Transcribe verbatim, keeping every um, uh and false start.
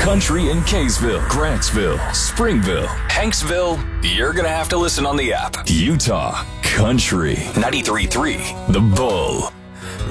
country in Kaysville, Grantsville, Springville, Hanksville. You're going to have to listen on the app. Utah Country ninety-three point three The Bull.